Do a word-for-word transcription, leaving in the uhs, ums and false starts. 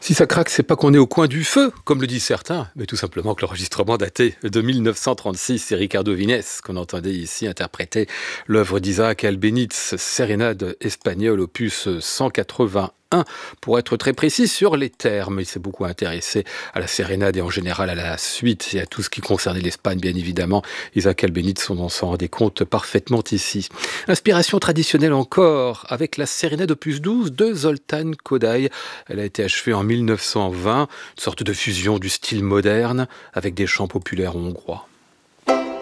Si ça craque, c'est pas qu'on est au coin du feu, comme le disent certains, mais tout simplement que l'enregistrement daté de mille neuf cent trente-six, c'est Ricardo Vines qu'on entendait ici interpréter l'œuvre d'Isaac Albéniz, Sérénade espagnole, opus cent quatre-vingt-un, pour être très précis sur les termes. Il s'est beaucoup intéressé à la sérénade et en général à la suite et à tout ce qui concernait l'Espagne, bien évidemment. Isaac Albéniz, on s'en rendait compte parfaitement ici. Inspiration traditionnelle encore, avec la sérénade opus douze de Zoltán Kodály. Elle a été achevée en mille neuf cent vingt, une sorte de fusion du style moderne avec des chants populaires hongrois.